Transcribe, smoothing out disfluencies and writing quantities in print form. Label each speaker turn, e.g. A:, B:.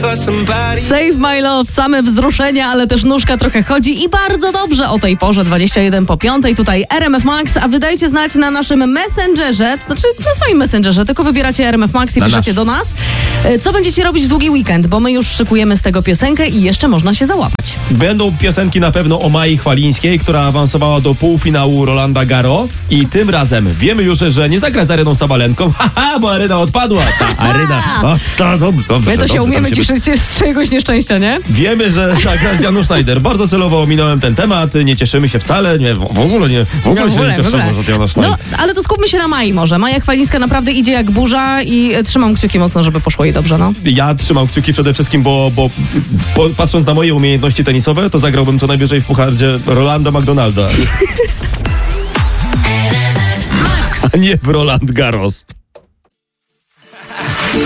A: Save My Love, same wzruszenia, ale też nóżka trochę chodzi i bardzo dobrze o tej porze, 21:05. Tutaj RMF Max, a wy dajcie znać na naszym Messengerze, to znaczy na swoim Messengerze, tylko wybieracie RMF Max i piszecie do nas, co będziecie robić w długi weekend, bo my już szykujemy z tego piosenkę i jeszcze można się załapać.
B: Będą piosenki na pewno o Mai Chwalińskiej, która awansowała do półfinału Rolanda Garros i tym razem wiemy już, że nie zagra z Areną Sabalenką, bo Arena odpadła. Ta Arena. Dobrze,
A: my to się umiemy cieszyć z czegoś nieszczęścia, nie?
B: Wiemy, że zagra z Janusz Schneider. Bardzo celowo ominąłem ten temat, nie cieszymy się wcale, nie, w ogóle się nie cieszymy, że Janusz Schneider.
A: No, ale to skupmy się na Mai może. Maja Chwalińska naprawdę idzie jak burza i trzymam kciuki mocno, żeby poszło jej dobrze, no.
B: Ja trzymam kciuki przede wszystkim, bo patrząc na moje umiejętności tenisowe, to zagrałbym co najwyżej w puchardzie Rolanda McDonalda. A nie w Roland Garros.